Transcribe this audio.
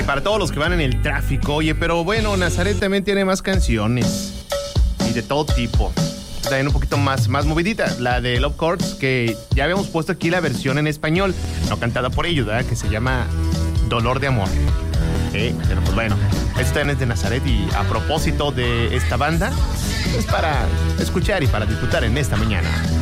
para todos los que van en el tráfico. Oye, pero bueno, Nazaret también tiene más canciones. Y de todo tipo. También un poquito más movidita. La de Love Chords, que ya habíamos puesto aquí la versión en español, no cantada por ellos, ¿verdad? Que se llama Dolor de Amor. Pero pues bueno, esto también es de Nazaret. Y a propósito de esta banda, es para escuchar y para disfrutar en esta mañana.